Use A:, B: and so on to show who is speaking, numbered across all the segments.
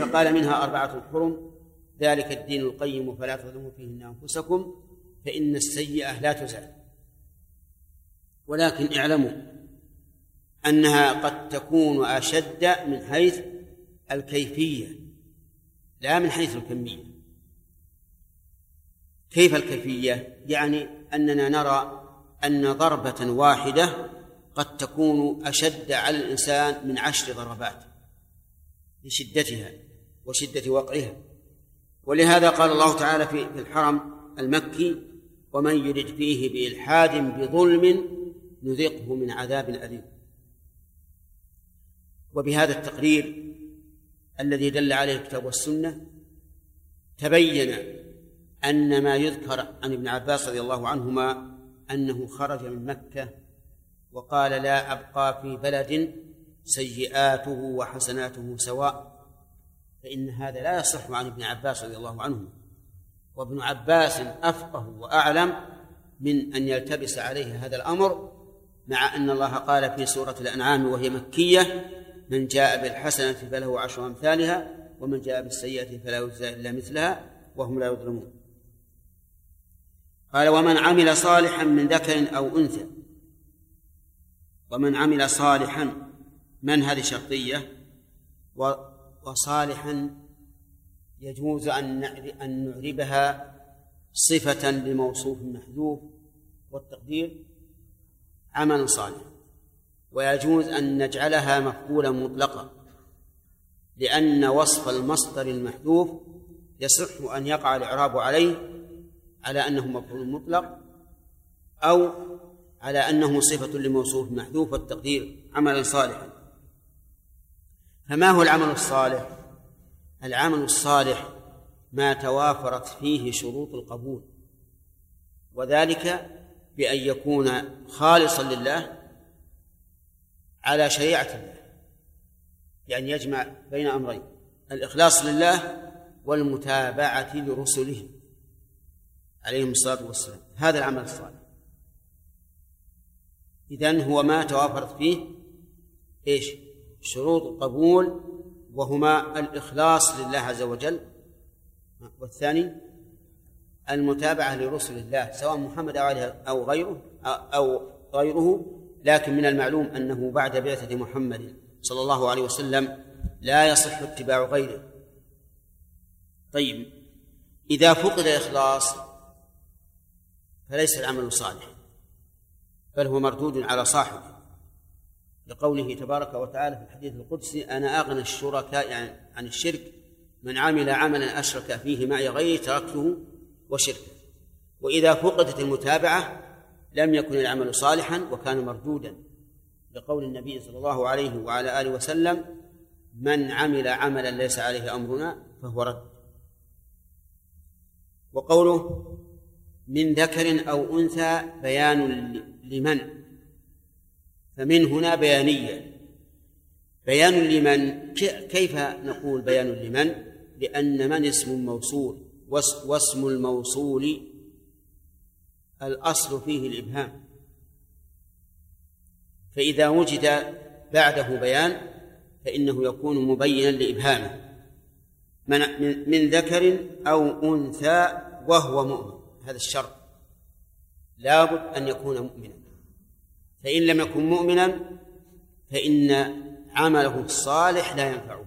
A: فقال منها 4 حرم ذلك الدين القيم فلا تظلموا فيهن أنفسكم فإن السيئة لا تزال. ولكن اعلموا أنها قد تكون أشد من حيث الكيفية لا من حيث الكمية. كيف الكيفية؟ يعني أننا نرى أن ضربة واحدة قد تكون أشد على الإنسان من 10 ضربات لشدتها وشدة وقعها. ولهذا قال الله تعالى في الحرم المكي ومن يرد فيه بإلحاد بظلم نذقه من عذاب أليم. وبهذا التقرير الذي دل عليه الكتاب والسنة تبين أن ما يذكر عن ابن عباس رضي الله عنهما أنه خرج من مكة وقال لا أبقى في بلد سيئاته وحسناته سواء، فإن هذا لا يصح عن ابن عباس رضي الله عنه، وابن عباس أفقه وأعلم من أن يلتبس عليه هذا الأمر، مع أن الله قال في سورة الأنعام وهي مكية من جاء بالحسنة فله 10 أمثالها ومن جاء بالسيئة فلا يجزى إلا مثلها وهم لا يظلمون. قال ومن عمل صالحا من ذكر أو أنثى. ومن عمل صالحا من هذه شرطية، وصالحا يجوز أن نعربها صفة لموصوف محذوف والتقدير عمل صالح، ويجوز أن نجعلها مفعولا مطلقا، لأن وصف المصدر المحذوف يصح أن يقع الإعراب عليه على أنه مفعول مطلق أو على أنه صفة لموصوف محذوف والتقدير عملا صالحا. فما هو العمل الصالح؟ العمل الصالح ما توافرت فيه شروط القبول، وذلك بأن يكون خالصا لله على شريعة الله، يعني يجمع بين أمرين: الإخلاص لله والمتابعة لرسله عليهم الصلاة والسلام. هذا العمل الصالح. إذن هو ما توافرت فيه شروط القبول، وهما الإخلاص لله عز وجل، والثاني المتابعة لرسل الله سواء محمد أو غيره، لكن من المعلوم أنه بعد بعثة محمد صلى الله عليه وسلم لا يصح اتباع غيره. طيب، إذا فقد الإخلاص فليس العمل صالح، بل هو مردود على صاحبه، لقوله تبارك وتعالى في الحديث القدسي أنا أغنى الشركاء عن الشرك من عمل عملا أشرك فيه معي غيري تركته وشركه. وإذا فقدت المتابعة لم يكن العمل صالحا وكان مردودا، لقول النبي صلى الله عليه وعلى آله وسلم من عمل عملا ليس عليه أمرنا فهو رد. وقوله من ذكر أو أنثى بيان لمن، فمن هنا بيانية. بيان لمن، كيف نقول بيان لمن؟ لأن من اسم موصول، واسم الموصول الأصل فيه الإبهام، فإذا وجد بعده بيان فإنه يكون مبينا لإبهامه. من ذكر أو أنثى وهو مؤمن، هذا الشرط لا بد أن يكون مؤمنا، فإن لم يكن مؤمنا فإن عمله الصالح لا ينفعه،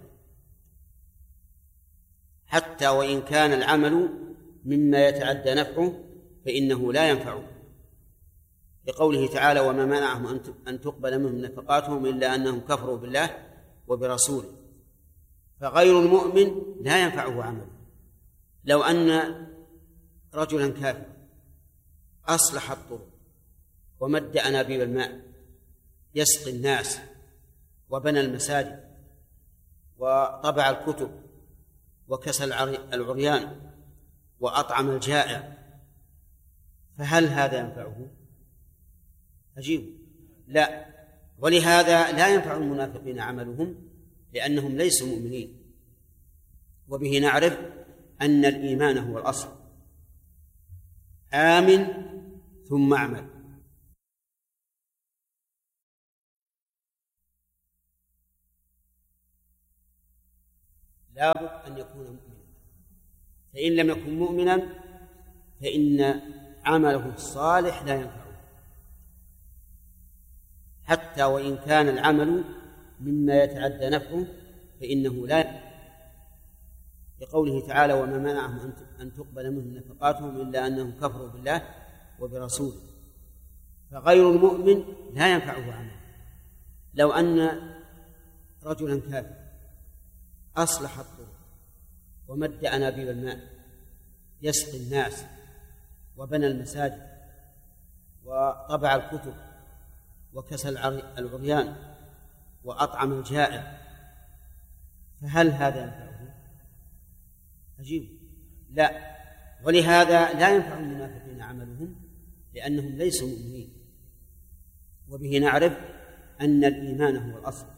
A: حتى وإن كان العمل مما يتعدى نفعه فإنه لا ينفعه، لقوله تعالى وما منعهم أن تقبل منهم نفقاتهم إلا أنهم كفروا بالله وبرسوله. فغير المؤمن لا ينفعه عمله. لو أن رجلا كافرا أصلح الطرق ومد أنابيب الماء يسقي الناس وبنى المساجد وطبع الكتب وكسى العريان وأطعم الجائع، فهل هذا ينفعه؟ أجيب لا. ولهذا لا ينفع المنافقين عملهم لأنهم ليسوا مؤمنين. وبه نعرف أن الإيمان هو الأصل، آمن ثم أعمل. لابد أن يكون مؤمنا، فإن لم يكن مؤمنا فإن عمله الصالح لا ينفعه، حتى وإن كان العمل مما يتعدى نفعه فإنه لا ينفعه، لقوله تعالى: وما منعهم أن تقبل منهم نفقاتهم إلا أنهم كفروا بالله وبرسوله. فغير المؤمن لا ينفعه عمله. لو أن رجلا كافر أصلح الطرق ومد أنابيب الماء يسقي الناس وبنى المساجد وطبع الكتب وكسى العريان وأطعم الجائع، فهل هذا ينفعه؟ عجيب، لا. ولهذا لا ينفع المنافقين عملهم لأنهم ليسوا مؤمنين. وبه نعرف أن الإيمان هو الأصل،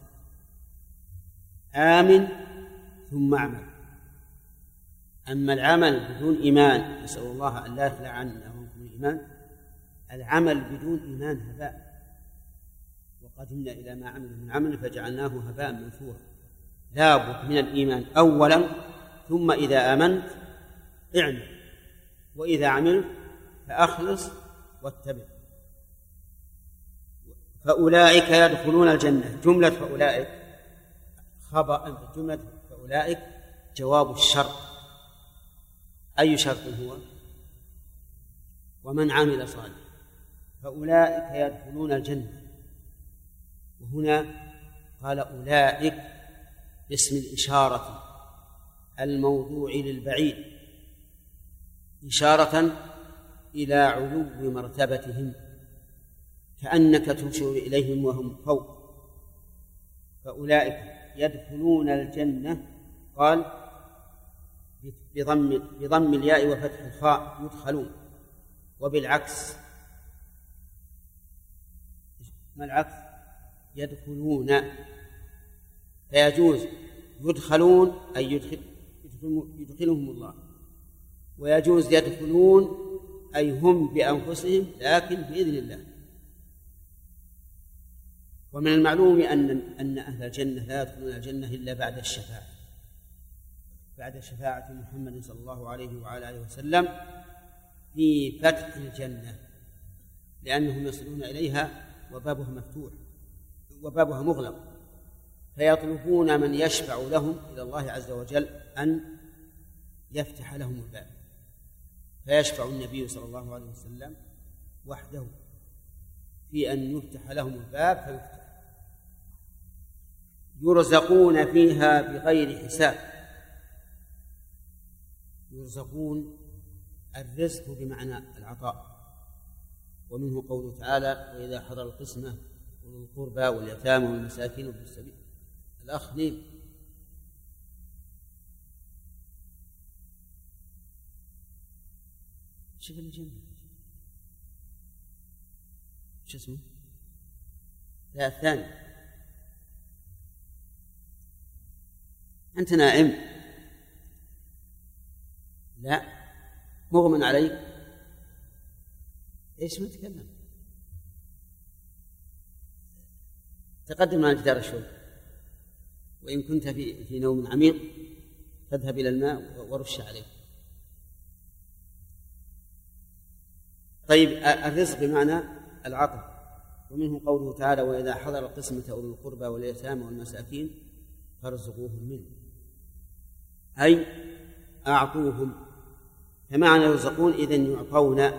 A: آمن ثم اعمل. أما العمل بدون إيمان، نسأل الله أن لا يخلع عنا وعنكم الإيمان، العمل بدون إيمان هباء، وقدمنا إلى ما عملوا من عمل فجعلناه هباء منثورا. لا بد من الإيمان أولا، ثم إذا آمنت اعمل، وإذا عملت فأخلص واتبع. فأولئك يدخلون الجنة، جملة فأولئك خبر، جملة فأولئك جواب الشرط. أي شرط هو؟ ومن عمل صالحا فأولئك يدخلون الجنة. وهنا قال أولئك باسم الإشارة الموضوع للبعيد، إشارة إلى علو مرتبتهم، كأنك تشير إليهم وهم فوق. فأولئك يدخلون الجنة، قال بضم الياء وفتح الخاء يدخلون، وبالعكس ما العكس؟ يدخلون. فيجوز يدخلون أي يدخلهم الله، ويجوز يدخلون أي هم بأنفسهم لكن بإذن الله. ومن المعلوم أن أهل الجنة لا يدخلون الجنة إلا بعد الشفاعة، بعد شفاعة محمد صلى الله عليه وعلى آله وسلم في فتح الجنة، لأنهم يصلون إليها وبابها مفتوح وبابها مغلق، فيطلبون من يشفع لهم إلى الله عز وجل أن يفتح لهم الباب، فيشفع النبي صلى الله عليه وسلم وحده في أن يفتح لهم الباب فيفتح. يرزقون فيها بغير حساب. يرزقون الرزق بمعنى العطاء، ومنه قوله تعالى: وإذا حضر القسمة أولو القربى واليتامى والمساكين وابن السبيل. الأخ نيم، شوف اللي جنبه شو اسمه؟ لا الثاني. أنت نائم؟ لا، مغمى عليك. إيش ما تكلم؟ تقدم عن الجدار شوي، وإن كنت في نوم عميق فاذهب إلى الماء ورش عليه. طيب، الرزق بمعنى العطاء، ومنه قوله تعالى: وإذا حضر القسمة أولو القربى واليتامى والمساكين فارزقوهم منه، أي أعطوهم. فمعنى يرزقون إذن يعطون.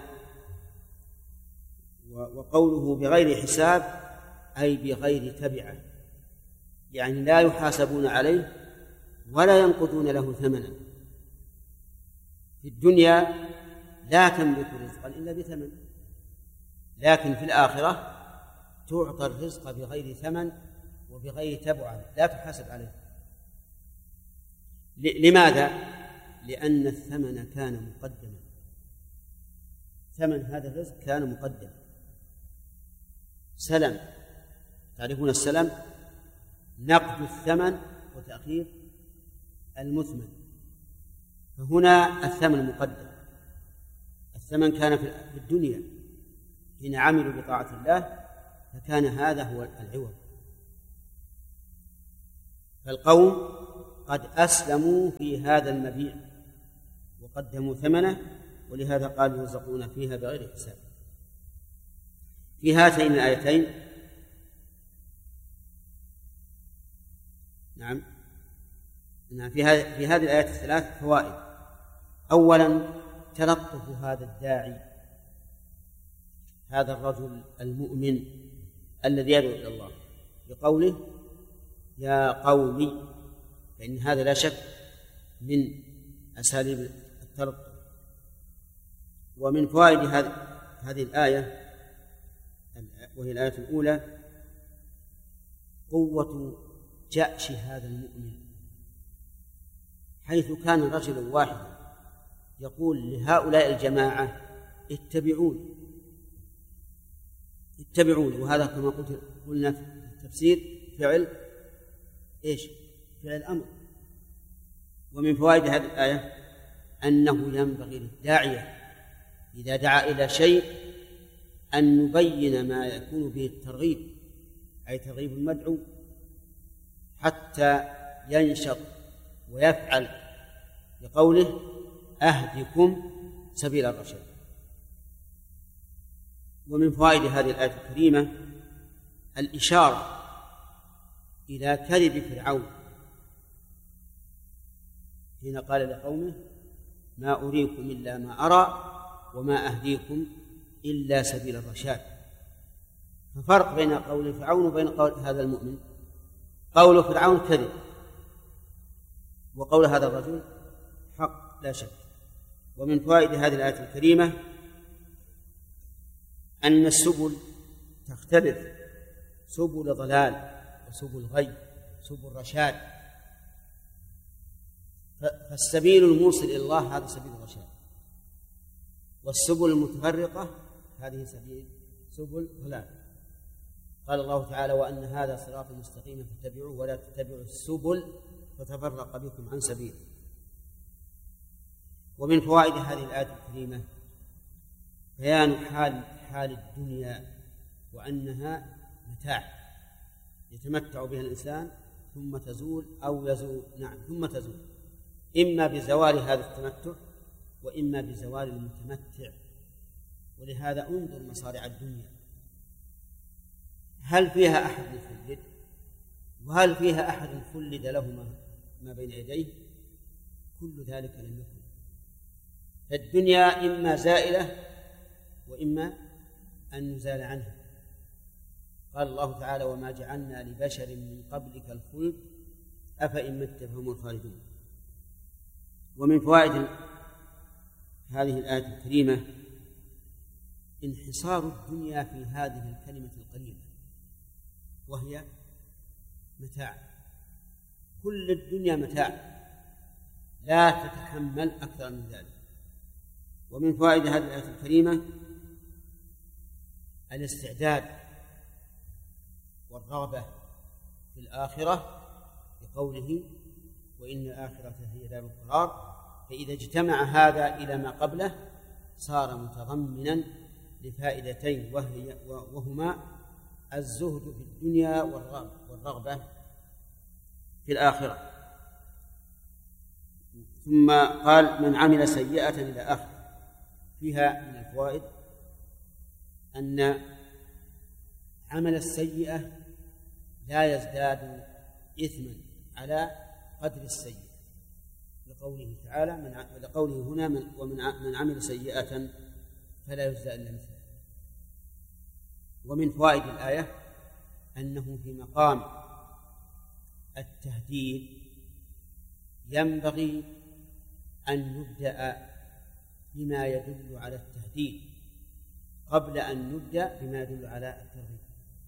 A: وقوله بغير حساب أي بغير تبعة، يعني لا يحاسبون عليه ولا ينقضون له ثمنا. في الدنيا لا تملك رزقا إلا بثمن، لكن في الآخرة تعطى الرزق بغير ثمن وبغير تبعة، لا تحاسب عليه. لماذا؟ لأن الثمن كان مقدما، ثمن هذا الرزق كان مقدما. سلم، تعرفون السلم؟ نقد الثمن وتأخير المثمن. فهنا الثمن مقدم. الثمن كان في الدنيا حين عملوا بطاعة الله، فكان هذا هو العوض. فالقوم قد أسلموا في هذا المبيع وقدموا ثمنه، ولهذا قالوا يرزقون فيها بغير حساب. في هاتين الآيتين نعم في هذه الآيات الثلاث فوائد. أولا تلطف هذا الداعي، هذا الرجل المؤمن الذي يدعو إلى الله بقوله يا قومي، فإن هذا لا شك من أساليب التلطف. ومن فوائد هذه الآية وهي الآية الأولى قوة جأش هذا المؤمن، حيث كان رجل واحد يقول لهؤلاء الجماعة اتبعون، وهذا كما قلنا في التفسير فعل أمر. ومن فوائد هذه الآية أنه ينبغي للداعية إذا دعا إلى شيء أن نبين ما يكون به الترغيب، أي ترغيب المدعو، حتى ينشط ويفعل، بقوله أهدكم سبيل الرشاد. ومن فوائد هذه الآية الكريمة الإشارة إلى كذب فرعون حين قال لقومه ما أريكم إلا ما أرى وما أهديكم إلا سبيل الرشاد. ففرق بين قول فرعون وبين قول هذا المؤمن. قول فرعون كذب، وقول هذا الرجل حق لا شك. ومن فوائد هذه الآية الكريمة أن السبل تختلف، سبل ضلال وسبل غي، سبل رشاد. فالسبيل الموصل إلى الله هذا سبيل الرشاد، والسبل المتفرقة هذه سبل ضلال. قال الله تعالى وأن هذا صراط مستقيم فاتبعوه ولا تتبعوا السبل فتفرق بكم عن سبيله. ومن فوائد هذه الآية الكريمة بيان حال الدنيا، وأنها متاع يتمتع بها الإنسان ثم تزول ثم تزول، إما بزوال هذا التمتع وإما بزوال المتمتع. ولهذا انظر مصارع الدنيا، هل فيها أحد خلد؟ وهل فيها أحد خلد له ما بين يديه؟ كل ذلك لم يكن. فالدنيا إما زائلة وإما أن نزال عنها. قال الله تعالى وما جعلنا لبشر من قبلك الخلد أفإن مت فهم الخالدون. ومن فوائد هذه الآية الكريمة انحصار الدنيا في هذه الكلمة القليلة وهي متاع. كل الدنيا متاع لا تتحمل أكثر من ذلك. ومن فوائد هذه الآية الكريمة الاستعداد والرغبة في الآخرة بقوله وإن الآخرة هي دار القرار. فإذا اجتمع هذا إلى ما قبله صار متضمنا لفائدتين وهما الزهد في الدنيا والرغبة في الآخرة. ثم قال من عمل سيئة إلى آخر. فيها من الفوائد أن عمل السيئة لا يزداد إثما على قدر السيئة، لقوله تعالى لقوله هنا من عمل سيئة فلا يجزى إلا مثلها. ومن فوائد الآية أنه في مقام التهديد ينبغي أن نبدأ بما يدل على التهديد قبل أن نبدأ بما يدل على الترغيب،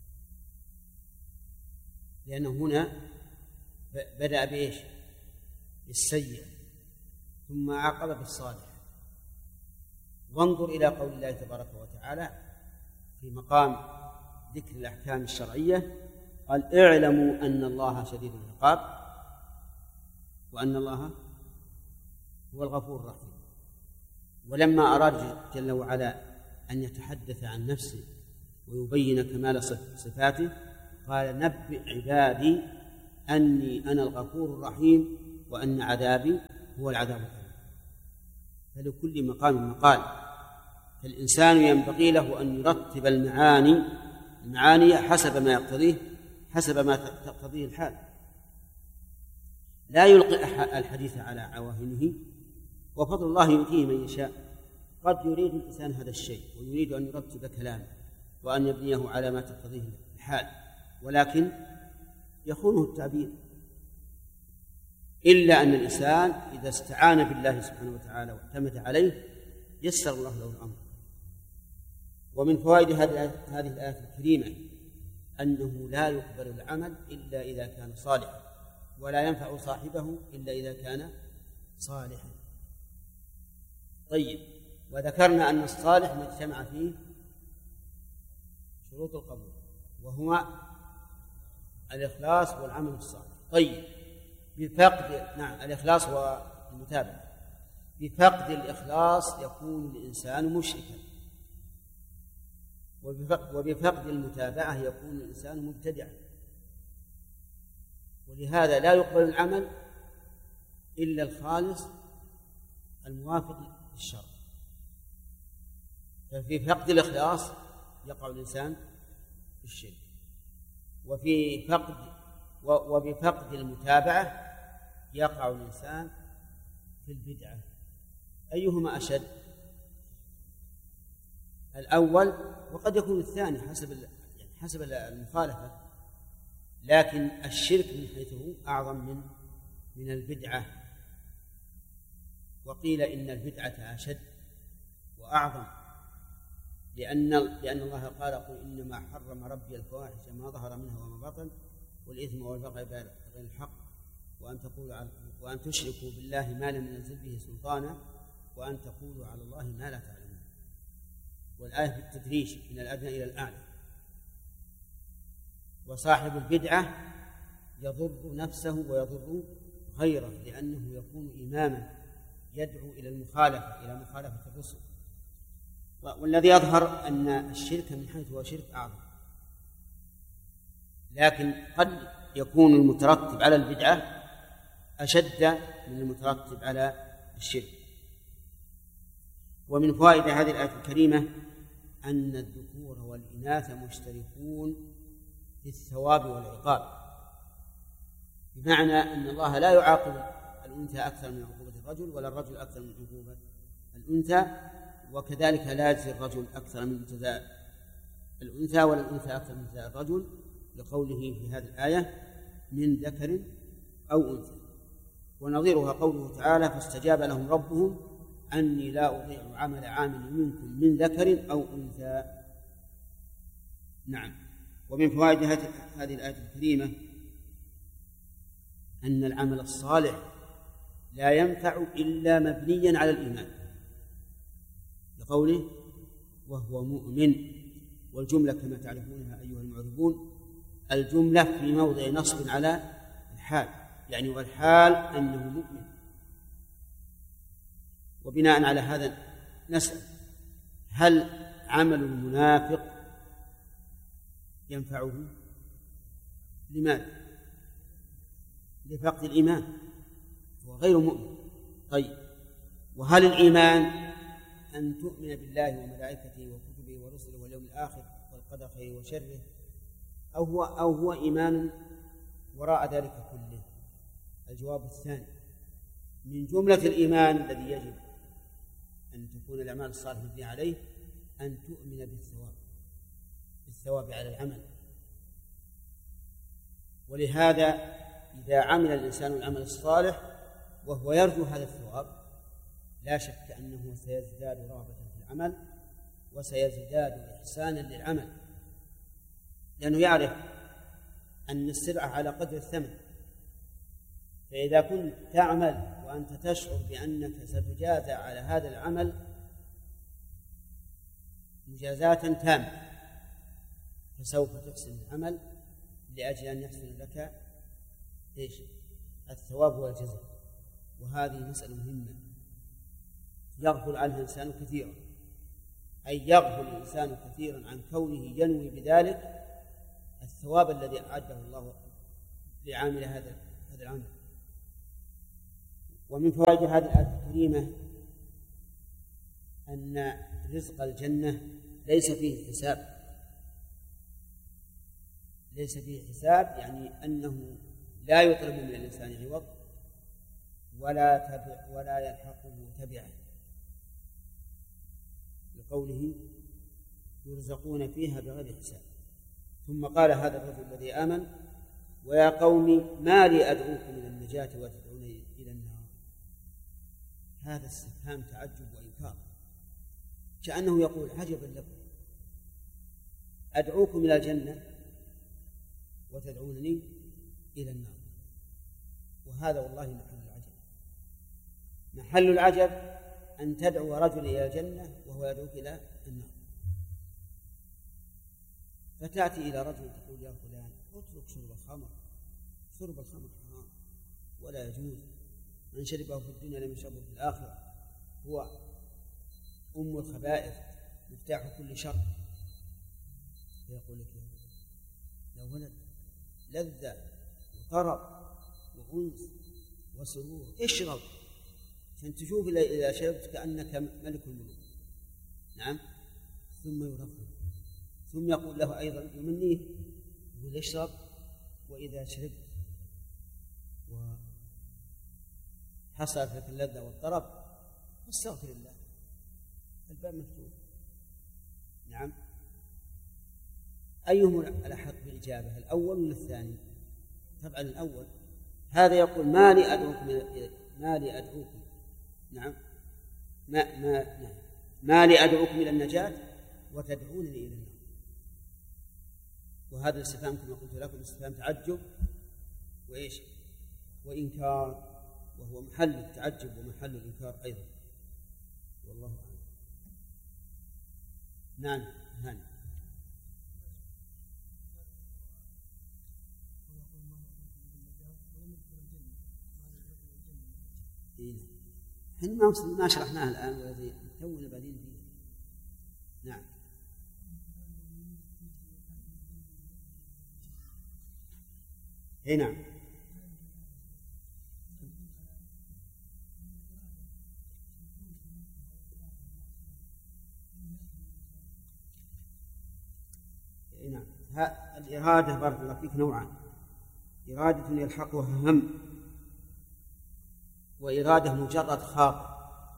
A: لأنه هنا بدأ بإيش؟ بالسيء ثم عقب بالصالح. وانظر إلى قول الله تبارك وتعالى في مقام ذكر الأحكام الشرعية قال اعلموا أن الله شديد العقاب وأن الله هو الغفور الرحيم. ولما أراد جل وعلا أن يتحدث عن نفسه ويبين كمال صفاته قال نبئ عبادي أني أنا الغفور الرحيم وأن عذابي هو العذاب الأليم. فلكل مقام مقال، فالإنسان ينبغي له أن يرتب المعاني حسب ما يقتضيه، حسب ما تقتضيه الحال، لا يلقي الحديث على عواهنه، وفضل الله يؤتيه من يشاء. قد يريد الإنسان هذا الشيء ويريد أن يرتب كلامه وأن يبنيه على ما تقتضيه الحال، ولكن يخونه التعبير، إلا أن الإنسان إذا استعان بالله سبحانه وتعالى واعتمد عليه يسر الله له الأمر. ومن فوائد هذه الآية الكريمة أنه لا يقبل العمل إلا إذا كان صالحا، ولا ينفع صاحبه إلا إذا كان صالحا. طيب، وذكرنا أن الصالح ما اجتمع فيه شروط القبول، وهما الإخلاص والعمل الصالح. طيب، بفقد الإخلاص والمتابعة. بفقد الإخلاص يكون الإنسان مشركا، وبفقد المتابعة يكون الإنسان مبتدعا، ولهذا لا يقبل العمل إلا الخالص الموافق للشرع. ففي فقد الإخلاص يقع الإنسان في الشرك، وبفقد المتابعة يقع الإنسان في البدعة. أيهما أشد؟ الأول، وقد يكون الثاني حسب المخالفة، لكن الشرك من حيث هو أعظم من البدعة. وقيل إن البدعة أشد وأعظم، لأن الله قال: قل إنما حرم ربي الفواحش ما ظهر منها وما بطن والإثم والبغي بغير الحق وأن تشركوا بالله ما لم ينزل به سلطانا وأن تقولوا على الله ما لا تعلمون. والآية بالتدريج من الأدنى إلى الأعلى. وصاحب البدعة يضر نفسه ويضر غيره، لأنه يكون إماما يدعو إلى مخالفة الرسل. والذي يظهر أن الشرك من حيث هو شرك أعظم، لكن قد يكون المترتب على البدعة أشد من المترتب على الشرك. ومن فوائد هذه الآية الكريمة أن الذكور والإناث مشتركون في الثواب والعقاب، بمعنى أن الله لا يعاقب الأنثى أكثر من عقوبة الرجل، ولا الرجل أكثر من عقوبة الأنثى، وكذلك لا يجزي الرجل أكثر من جزاء الأنثى ولا الأنثى أكثر من جزاء الرجل، لقوله في هذه الآية: من ذكر أو أنثى. ونظيرها قوله تعالى: فاستجاب لهم ربهم أني لا أضيع عمل عامل منكم من ذكر أو أنثى. نعم. ومن فوائد هذه الآية الكريمة أن العمل الصالح لا ينفع إلا مبنيا على الإيمان، لقوله: وهو مؤمن. والجملة كما تعرفونها أيها المعربون الجملة في موضع نصب على الحال، يعني والحال أنه مؤمن. وبناء على هذا نسأل: هل عمل المنافق ينفعه؟ لماذا؟ لفقد الإيمان، هو غير مؤمن. طيب، وهل الإيمان أن تؤمن بالله وملائكته وكتبه ورسله واليوم الآخر والقدر خيره وشره، أو هو إيمان وراء ذلك كله؟ الجواب الثاني. من جملة الإيمان الذي يجب أن تكون الأعمال الصالحة مبنية عليه أن تؤمن بالثواب على العمل. ولهذا إذا عمل الإنسان العمل الصالح وهو يرجو هذا الثواب لا شك أنه سيزداد رغبة في العمل وسيزداد إحسانا للعمل، لأنه يعرف أن السلعة على قدر الثمن. فإذا كنت تعمل وأنت تشعر بأنك ستجازى على هذا العمل مجازاة تامة فسوف تحسن العمل لأجل أن يحصل لك الثواب والجزاء. وهذه مسألة مهمة يغفل عنها الإنسان كثيرا، أي يغفل الإنسان كثيرا عن كونه ينوي بذلك الثواب الذي أعده الله لعامل هذا العمل. ومن فوائد هذه الآية الكريمة أن رزق الجنة ليس فيه حساب، ليس فيه حساب، يعني أنه لا يطلب من الإنسان عوض ولا يلحقه تبعه، لقوله يرزقون فيها بغير حساب. ثم قال هذا الرجل الذي آمن: ويا قوم ما لي أدعوكم إلى النجاة وتدعونني إلى النار. هذا استفهام تعجب وإنكار، كأنه يقول: عجبا لكم، أدعوكم إلى الجنة وتدعونني إلى النار. وهذا والله محل العجب. محل العجب أن تدعو رجل إلى الجنة وهو يدعوك إلى النار. فتأتي إلى رجل تقول: يا فلان اترك شرب الخمر، شرب الخمر حرام ولا يجوز، من شربه في الدنيا لم يشربه في الآخرة، هو أم الخبائث مفتاح كل شر. فيقول لك: يا ولد، لذة وطرب وأنس وسرور، اشرب عشان تشوف إذا شربت كأنك ملك الملوك. نعم. ثم يرفض، ثم يقول له أيضا، يمنيه، يقول: اشرب، وإذا شربت وحصلت لك اللذة والطرب فاستغفر الله، الباب مفتوح. نعم. أيهم الأحق بالإجابة، الأول ولا الثاني؟ طبعا الأول. هذا يقول: ما لي أدعوكم نعم ما لي أدعوكم إلى النجاة وتدعونني إلى النار. وهذا الاستفهام كما قلت لكم استفهام تعجب وإيش وإنكار، وهو محل التعجب ومحل الإنكار أيضا، والله أعلم. نعم. هاني. احنا ما شرحناها الآن والذي تونا بعدين فيه. نعم. اي نعم. اي نعم. الإرادة بارك الله فيك نوعان: إرادة يلحقها هم، وإرادة مجرد خاطر.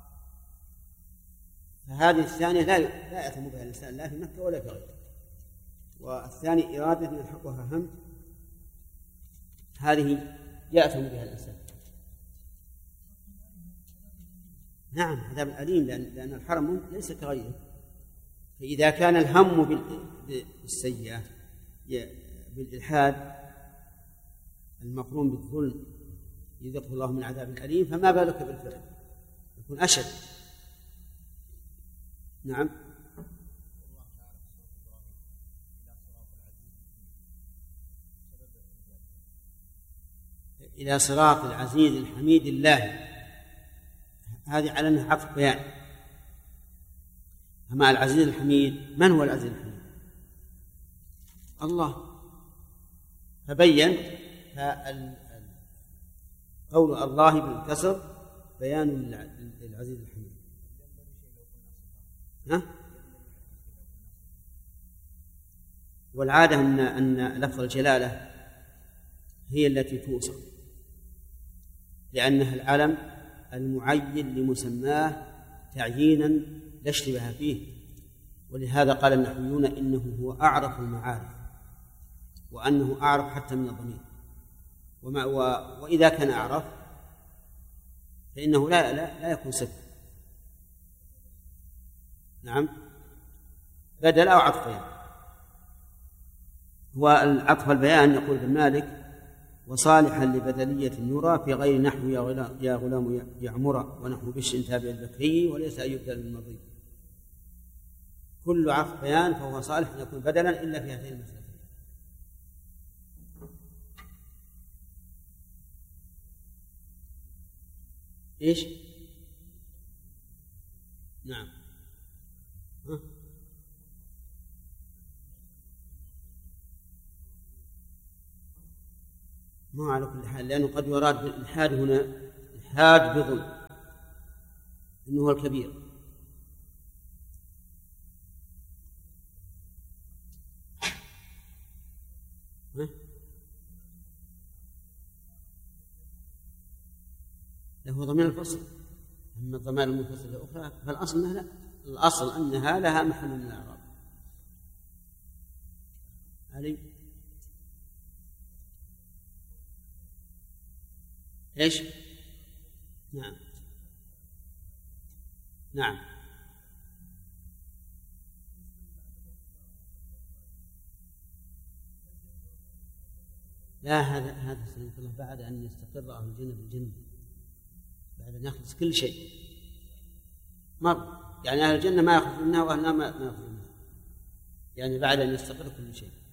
A: فهذه الثانية لا يأثم بها الإنسان لا في مكة ولا في غيره. والثاني إرادة يلحقها هم، هذه يأثم بها الإنسان. نعم، عذاب أليم، لأن الحرم ليس كغيره. فإذا كان الهم بالسيئة بالإلحاد المقرون بالظلم يذقه الله من عذاب أليم، فما بالك بالفعل يكون أشد. نعم. إلى صراط العزيز الحميد الله، هذه على أنها عطف بيان. أما العزيز الحميد، من هو العزيز الحميد؟ الله. فبين قول الله بالكسر بيان للعزيز الحميد. والعادة أن لفظ الجلالة هي التي توصف، لأنها العلم المعين لمسماه تعيينا لا اشتباه فيه. ولهذا قال النحويون إنه هو أعرف المعارف، وأنه أعرف حتى من الضمير. وإذا كان أعرف فإنه لا يكون صفة. نعم. بدل أو عطف. والعطف البيان يقول ابن مالك: وصالحا لبدلية يرى في غير نحو يا غلام يعمر، ونحو بش تابع البكري، وليس أن يبدل بالمضي. كل عطف بيان فهو صالح أن يكون بدلا إلا في هذين المسألتين. إيش؟ نعم. ما على كل حال، لأنه قد يراد بالإلحاد هنا الإلحاد بظلم إنه هو الكبير. له ضمير الفصل. أما الضمائر المنفصلة الأخرى فالأصل أنها الأصل أنها لها محل من الإعراب. علي إيش؟ نعم نعم. لا هذا سنة بعد أن يستقر أهل الجنة بالجنة، بعد أن يخلص كل شيء مر، يعني أهل الجنة ما يخرج منها وأهل النار ما يخرج منها، يعني بعد أن يستقر كل شيء.